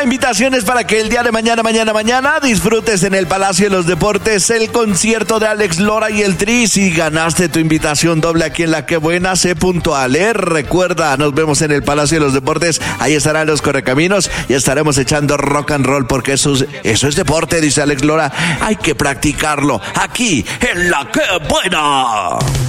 invitaciones para que el día de mañana disfrutes en el Palacio de los Deportes el concierto de Alex Lora y el Tri. Si ganaste tu invitación doble aquí en La Que Buena, sé puntual, recuerda, nos vemos en el Palacio de los Deportes. Ahí estarán los correcaminos y estaremos echando rock and roll porque eso es deporte, dice Alex Lora. Hay que practicarlo aquí en La Que Buena.